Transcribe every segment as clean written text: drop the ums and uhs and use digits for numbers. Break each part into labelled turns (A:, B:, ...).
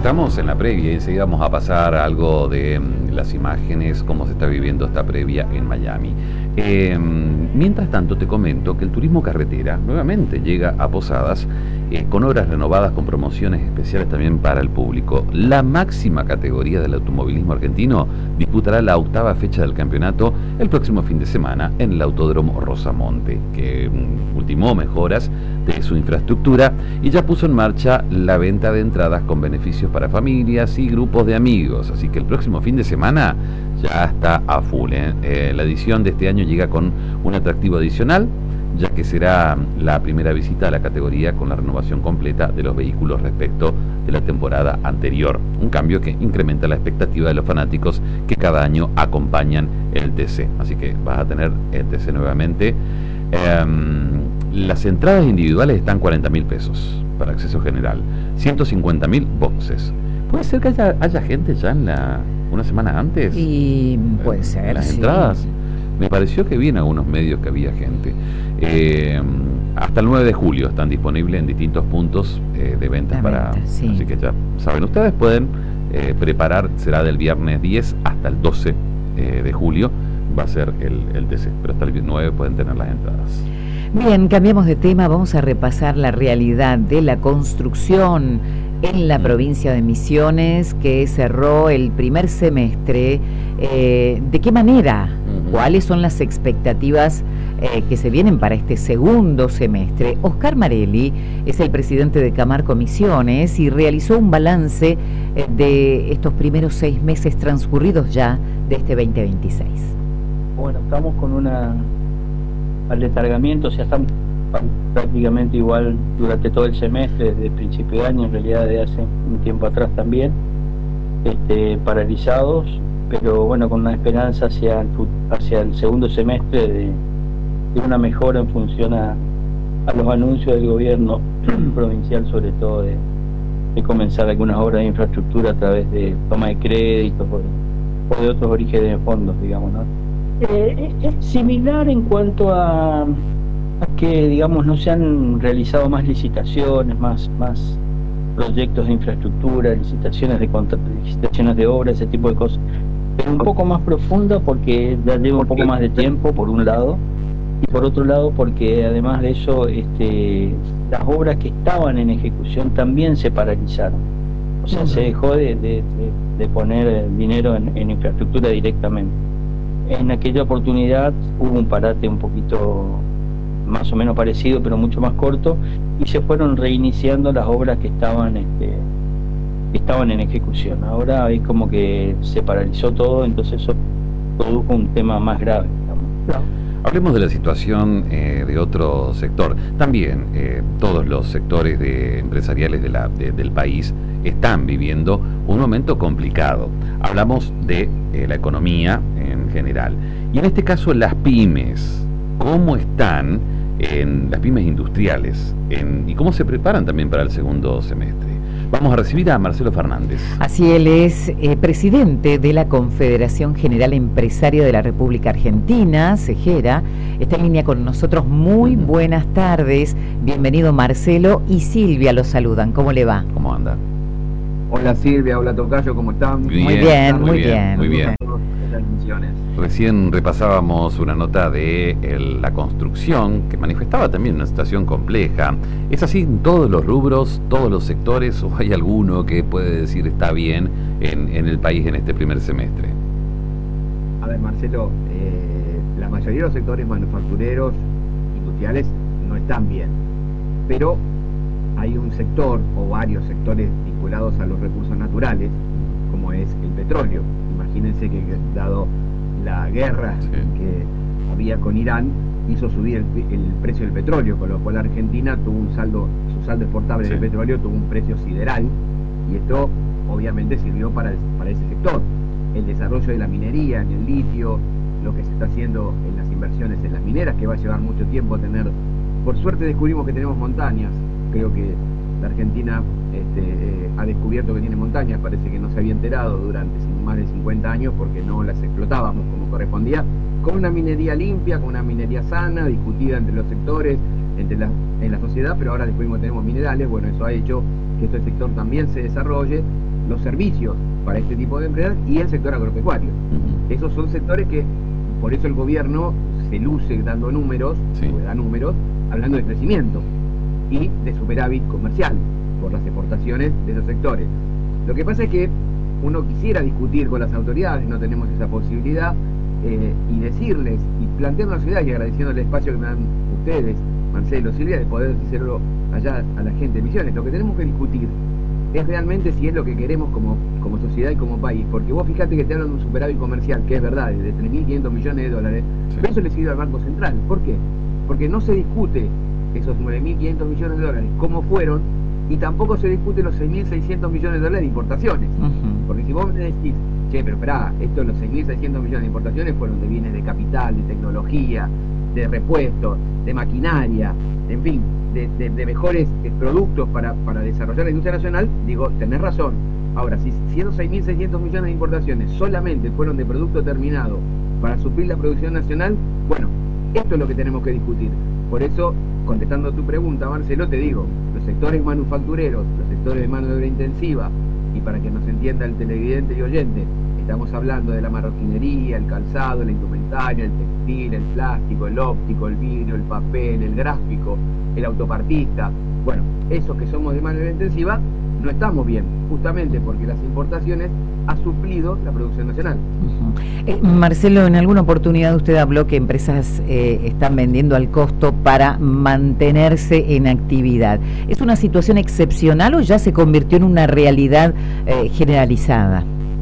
A: estamos en la previa y enseguida vamos a pasar a algo de las imágenes, cómo se está viviendo esta previa en Miami. Mientras tanto te comento que el turismo carretera nuevamente llega a Posadas con obras renovadas, con promociones especiales también para el público. La máxima categoría del automovilismo argentino disputará la 8ª fecha del campeonato el próximo fin de semana en el Autódromo Rosamonte, que ultimó mejoras de su infraestructura y ya puso en marcha la venta de entradas con beneficios para familias y grupos de amigos. Así que el próximo fin de semana ya está a full. La edición de este año llega con un atractivo adicional, ya que será la primera visita a la categoría con la renovación completa de los vehículos respecto de la temporada anterior. Un cambio que incrementa la expectativa de los fanáticos que cada año acompañan el TC. Así que vas a tener el TC nuevamente. Las entradas individuales están 40.000 pesos para acceso general, 150.000 boxes. ¿Puede ser que haya gente ya en una semana antes?
B: Y puede ser,
A: las
B: sí.
A: Entradas. Me pareció que vi en algunos medios que había gente. Hasta el 9 de julio están disponibles en distintos puntos de ventas
B: sí.
A: Así que ya saben, ustedes pueden preparar, será del viernes 10 hasta el 12 de julio, va a ser el TC, pero hasta el 9 pueden tener las entradas.
B: Bien, cambiamos de tema, vamos a repasar la realidad de la construcción en la provincia de Misiones, que cerró el primer semestre. ¿De qué manera? ¿Cuáles son las expectativas que se vienen para este segundo semestre? Oscar Marelli es el presidente de Camarco Misiones y realizó un balance de estos primeros 6 meses transcurridos ya de este 2026.
C: Bueno, estamos con al letargamiento, o sea, estamos prácticamente igual durante todo el semestre, desde el principio de año, en realidad de hace un tiempo atrás también, paralizados, pero bueno, con una esperanza hacia el segundo semestre de una mejora en función a los anuncios del gobierno provincial, sobre todo de comenzar algunas obras de infraestructura a través de toma de créditos o de otros orígenes de fondos, digamos, ¿no? Es similar en cuanto a que, digamos, no se han realizado más licitaciones, más proyectos de infraestructura, licitaciones de obra, ese tipo de cosas, pero un poco más profunda porque ya lleva un poco más de tiempo, por un lado, y por otro lado porque además de eso las obras que estaban en ejecución también se paralizaron. O sea, se dejó de poner dinero en infraestructura directamente. En aquella oportunidad hubo un parate un poquito más o menos parecido, pero mucho más corto, y se fueron reiniciando las obras que estaban en ejecución. Ahora es como que se paralizó todo, entonces eso produjo un tema más grave, digamos.
A: Hablemos de la situación de otro sector. También todos los sectores empresariales del país están viviendo un momento complicado. Hablamos de la economía en general. Y en este caso las pymes, ¿cómo están en las pymes industriales? ¿Y cómo se preparan también para el segundo semestre? Vamos a recibir a Marcelo Fernández.
B: Así él es presidente de la Confederación General Empresaria de la República Argentina, CEGERA. Está en línea con nosotros. Muy buenas tardes. Bienvenido Marcelo y Silvia lo saludan. ¿Cómo le va?
A: ¿Cómo anda?
D: Hola Silvia, hola Tocayo, ¿cómo están?
B: Muy bien.
A: Recién repasábamos una nota de la construcción que manifestaba también una situación compleja. ¿Es así en todos los rubros, todos los sectores, o hay alguno que puede decir está bien en el país en este primer semestre?
D: A ver, Marcelo, la mayoría de los sectores manufactureros, industriales, no están bien, pero hay un sector o varios sectores vinculados a los recursos naturales, como es el petróleo. Imagínense que dado la guerra que había con Irán, hizo subir el precio del petróleo, con lo cual Argentina tuvo su saldo exportable de petróleo tuvo un precio sideral, y esto obviamente sirvió para ese sector. El desarrollo de la minería en el litio, lo que se está haciendo en las inversiones en las mineras, que va a llevar mucho tiempo a tener. Por suerte descubrimos que tenemos montañas. Creo que la Argentina ha descubierto que tiene montañas, parece que no se había enterado durante más de 50 años porque no las explotábamos como correspondía, con una minería limpia, con una minería sana, discutida entre los sectores, en la sociedad, pero ahora descubrimos que tenemos minerales. Bueno, eso ha hecho que este sector también se desarrolle, los servicios para este tipo de empresas y el sector agropecuario. Esos son sectores que, por eso el gobierno se luce dando números, o da números, hablando de crecimiento y de superávit comercial por las exportaciones de esos sectores. Lo que pasa es que uno quisiera discutir con las autoridades, no tenemos esa posibilidad, y decirles y plantear una sociedad, y agradeciendo el espacio que me dan ustedes, Marcelo, Silvia, de poder decirlo allá a la gente de Misiones. Lo que tenemos que discutir es realmente si es lo que queremos como sociedad y como país, porque vos fíjate que te hablan de un superávit comercial, que es verdad, de 3.500 millones de dólares, pero eso le sirve al Banco Central. ¿Por qué? Porque no se discute esos 9.500 millones de dólares, cómo fueron, y tampoco se discute los 6.600 millones de dólares de importaciones. Porque si vos me decís, che, pero esperá, estos los 6.600 millones de importaciones fueron de bienes de capital, de tecnología, de repuestos, de maquinaria, en fin, de mejores productos para desarrollar la industria nacional, digo, tenés razón. Ahora, si esos 6.600 millones de importaciones solamente fueron de producto terminado para suplir la producción nacional, bueno, esto es lo que tenemos que discutir. Por eso, contestando a tu pregunta, Marcelo, te digo, los sectores manufactureros, los sectores de mano de obra intensiva, y para que nos entienda el televidente y oyente, estamos hablando de la marroquinería, el calzado, la indumentaria, el textil, el plástico, el óptico, el vidrio, el papel, el gráfico, el autopartista. Bueno, esos que somos de mano de obra intensiva, no estamos bien, justamente porque las importaciones ha suplido la producción nacional.
B: Marcelo, en alguna oportunidad usted habló que empresas están vendiendo al costo para mantenerse en actividad. ¿Es una situación excepcional o ya se convirtió en una realidad generalizada?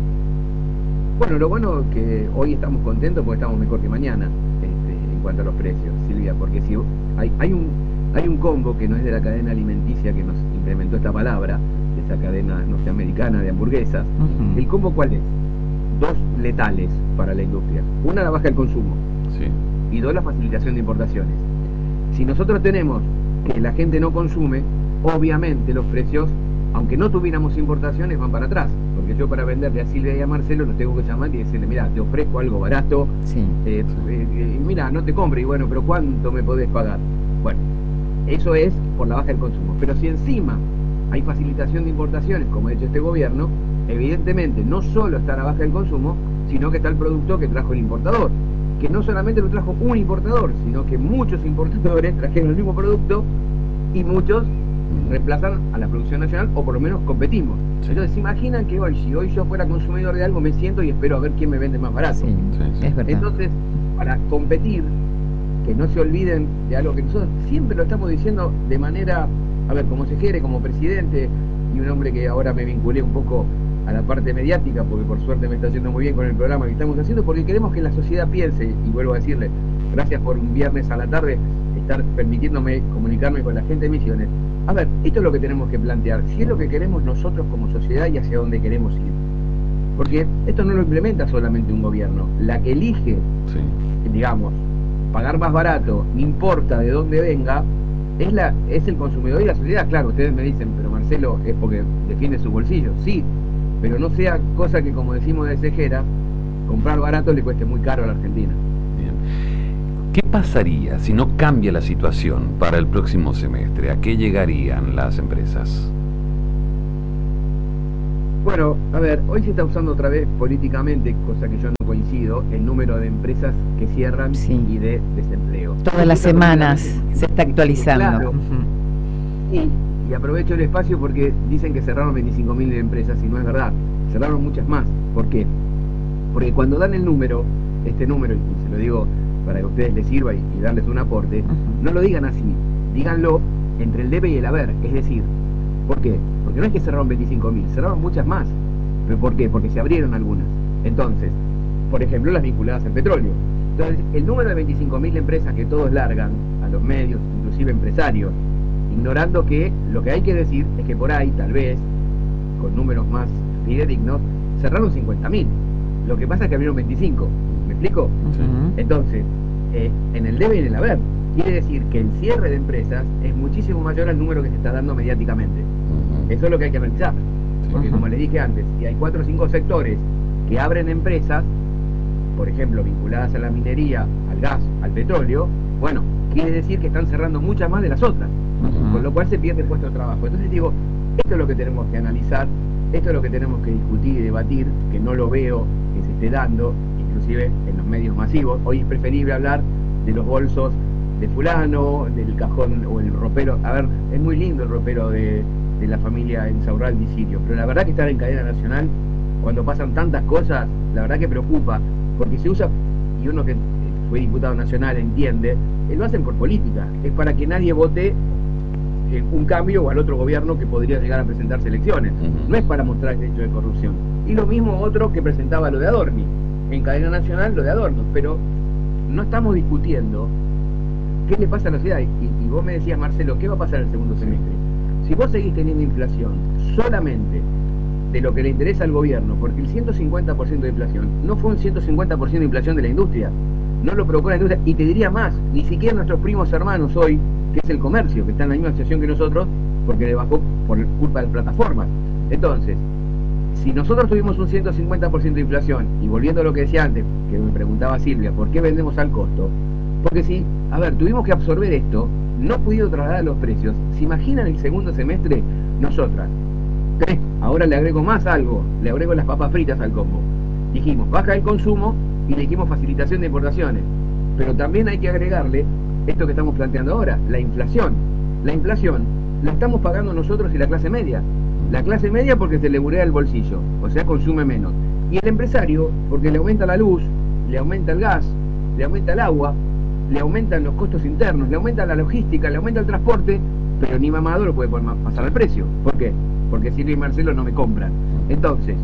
D: Bueno, lo bueno es que hoy estamos contentos porque estamos mejor que mañana en cuanto a los precios, Silvia, porque si hay un combo que no es de la cadena alimenticia que nos implementó esta palabra, de esa cadena norteamericana de hamburguesas. ¿El combo cuál es? Dos letales para la industria. Una, la baja del consumo. Y dos, la facilitación de importaciones. Si nosotros tenemos que la gente no consume, obviamente los precios, aunque no tuviéramos importaciones, van para atrás. Porque yo, para venderle a Silvia y a Marcelo, los tengo que llamar y decirle, mira, te ofrezco algo barato, mira, no te compre, y bueno, pero ¿cuánto me podés pagar? Bueno, eso es por la baja del consumo. Pero si encima hay facilitación de importaciones, como ha hecho este gobierno, evidentemente no solo está la baja del consumo, sino que está el producto que trajo el importador, que no solamente lo trajo un importador, sino que muchos importadores trajeron el mismo producto y muchos reemplazan a la producción nacional, o por lo menos competimos. Entonces, ¿se imaginan que hoy, si hoy yo fuera consumidor de algo, me siento y espero a ver quién me vende más barato?
B: Es verdad.
D: Entonces, para competir, que no se olviden de algo que nosotros siempre lo estamos diciendo de manera, a ver, como consejero, como presidente, y un hombre que ahora me vinculé un poco a la parte mediática, porque por suerte me está yendo muy bien con el programa que estamos haciendo, porque queremos que la sociedad piense, y vuelvo a decirle, gracias por un viernes a la tarde estar permitiéndome comunicarme con la gente de Misiones. A ver, esto es lo que tenemos que plantear, si es lo que queremos nosotros como sociedad y hacia dónde queremos ir. Porque esto no lo implementa solamente un gobierno, la que elige, digamos, pagar más barato, no importa de dónde venga, es el consumidor y la sociedad. Claro, ustedes me dicen, pero Marcelo, es porque defiende su bolsillo. Sí, pero no sea cosa que, como decimos de Cejera, comprar barato le cueste muy caro a la Argentina.
A: Bien. ¿Qué pasaría si no cambia la situación para el próximo semestre? ¿A qué llegarían las empresas?
D: Bueno, a ver, hoy se está usando otra vez políticamente, cosa que yo no coincido, el número de empresas que cierran y de desempleo.
B: Todas las semanas se está actualizando.
D: Claro. Y aprovecho el espacio porque dicen que cerraron 25.000 empresas y no es verdad. Cerraron muchas más. ¿Por qué? Porque cuando dan el número, este número, y se lo digo para que a ustedes les sirva y darles un aporte, no lo digan así, díganlo entre el debe y el haber. Es decir, ¿por qué? Porque no es que cerraron 25.000, cerraron muchas más. ¿Pero por qué? Porque se abrieron algunas. Entonces, por ejemplo, las vinculadas al petróleo. Entonces, el número de 25.000 empresas que todos largan a los medios, inclusive empresarios, ignorando que lo que hay que decir es que por ahí, tal vez, con números más fidedignos, cerraron 50.000. Lo que pasa es que abrieron 25. ¿Me explico? Entonces, en el debe y en el haber, quiere decir que el cierre de empresas es muchísimo mayor al número que se está dando mediáticamente. Eso es lo que hay que analizar. Porque, como les dije antes, si hay 4 o 5 sectores que abren empresas, por ejemplo, vinculadas a la minería, al gas, al petróleo, bueno, quiere decir que están cerrando muchas más de las otras, con lo cual se pierde puesto de trabajo. Entonces digo, esto es lo que tenemos que analizar, esto es lo que tenemos que discutir y debatir, que no lo veo que se esté dando, inclusive en los medios masivos. Hoy es preferible hablar de los bolsos de fulano, del cajón o el ropero. A ver, es muy lindo el ropero de la familia Insaurralde y Sirio, pero la verdad que estar en cadena nacional, cuando pasan tantas cosas, la verdad que preocupa, porque se usa, y uno que fue diputado nacional entiende, lo hacen por política, es para que nadie vote un cambio o al otro gobierno que podría llegar a presentarse elecciones, no es para mostrar el hecho de corrupción. Y lo mismo otro que presentaba lo de Adorni, en cadena nacional lo de Adorno, pero no estamos discutiendo qué le pasa a la sociedad. Y vos me decías, Marcelo, ¿qué va a pasar el segundo semestre? Si vos seguís teniendo inflación solamente de lo que le interesa al gobierno, porque el 150% de inflación no fue un 150% de inflación de la industria, no lo provocó la industria, y te diría más, ni siquiera nuestros primos hermanos hoy, que es el comercio, que está en la misma situación que nosotros, porque le bajó por culpa de las plataformas. Entonces, si nosotros tuvimos un 150% de inflación, y volviendo a lo que decía antes, que me preguntaba Silvia, ¿por qué vendemos al costo? Porque si, a ver, tuvimos que absorber esto, no pudido trasladar los precios. ¿Se imaginan el segundo semestre? Nosotras, ahora le agrego más algo, le agrego las papas fritas al combo. Dijimos, baja el consumo y le dijimos facilitación de importaciones. Pero también hay que agregarle esto que estamos planteando ahora, la inflación. La inflación la estamos pagando nosotros y la clase media. La clase media porque se le burea el bolsillo, o sea, consume menos. Y el empresario porque le aumenta la luz, le aumenta el gas, le aumenta el agua, le aumentan los costos internos, le aumenta la logística, le aumenta el transporte, pero ni mamado lo puede pasar al precio. ¿Por qué? Porque Silvia y Marcelo no me compran. Entonces,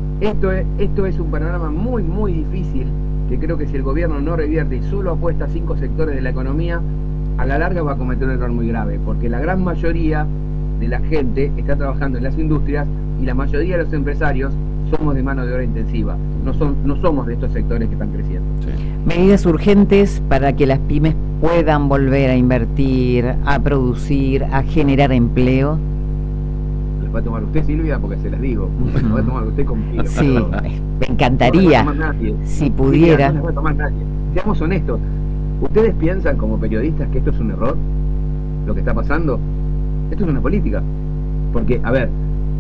D: esto es un panorama muy, muy difícil, que creo que si el gobierno no revierte y solo apuesta a 5 sectores de la economía, a la larga va a cometer un error muy grave, porque la gran mayoría de la gente está trabajando en las industrias y la mayoría de los empresarios somos de mano de obra intensiva, no somos de estos sectores que están creciendo.
A: Sí.
B: Medidas urgentes para que las pymes puedan volver a invertir, a producir, a generar empleo.
D: ¿Las va a tomar usted, Silvia? Porque se las digo, las va a tomar usted conmigo.
B: Sí, me encantaría,
D: no las va a tomar nadie.
B: si pudiera.
D: No las va a tomar nadie. Seamos honestos, ¿ustedes piensan como periodistas que esto es un error? ¿Lo que está pasando? Esto es una política. Porque, a ver,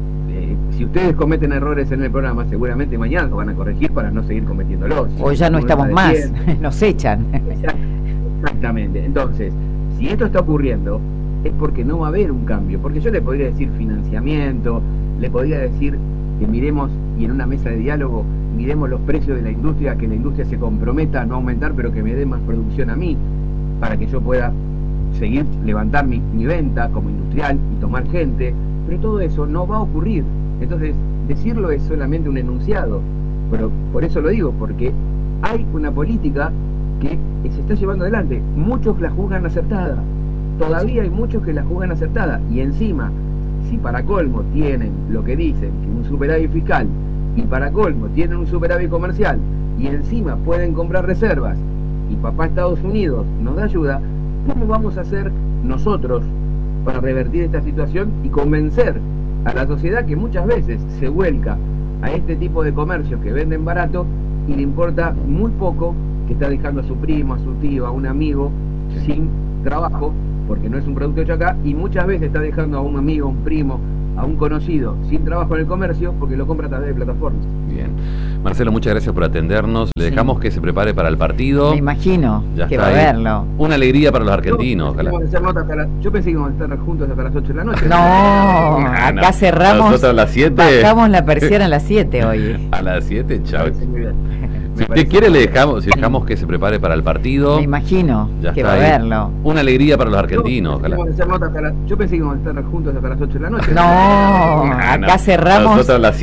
D: si ustedes cometen errores en el programa, seguramente mañana lo van a corregir para no seguir cometiéndolos.
B: O ya no estamos más, nos echan.
D: Exactamente. Entonces, si esto está ocurriendo, es porque no va a haber un cambio. Porque yo le podría decir financiamiento, le podría decir que miremos, y en una mesa de diálogo, miremos los precios de la industria, que la industria se comprometa a no aumentar, pero que me dé más producción a mí, para que yo pueda seguir, levantar mi venta como industrial y tomar gente. Pero todo eso no va a ocurrir. Entonces, decirlo es solamente un enunciado. Pero por eso lo digo, porque hay una política que se está llevando adelante. Muchos la juzgan acertada. Todavía hay muchos que la juzgan acertada. Y encima, si para colmo tienen lo que dicen, que un superávit fiscal, y para colmo tienen un superávit comercial, y encima pueden comprar reservas, y papá Estados Unidos nos da ayuda, ¿cómo vamos a hacer nosotros para revertir esta situación y convencer a la sociedad que muchas veces se vuelca a este tipo de comercios que venden barato y le importa muy poco que está dejando a su primo, a su tío, a un amigo sin trabajo, porque no es un producto hecho acá, y muchas veces está dejando a un amigo, a un primo, a un conocido sin trabajo en el comercio porque lo compra a través de plataformas?
A: Bien. Marcelo, muchas gracias por atendernos. Le dejamos que se prepare para el partido.
B: Me imagino
A: Ya
B: que
A: está
B: va a
A: ahí.
B: verlo.
A: Una alegría para los argentinos. Ojalá.
D: Yo pensé que íbamos a estar juntos hasta las 8 de la noche.
B: No, acá
A: no.
B: cerramos.
A: Nosotros a las 7.
B: Bajamos la persiana a las 7 hoy.
A: A las 7, chao.
D: Muy bien.
A: Si usted quiere, le dejamos que se prepare para el partido.
B: Me imagino
A: Ya
B: que
A: está
B: va a
A: ahí.
B: verlo.
A: Una alegría para los argentinos. Ojalá.
D: Yo pensé que íbamos a estar juntos hasta las 8 de la noche.
B: No, acá cerramos.
A: Nosotros a las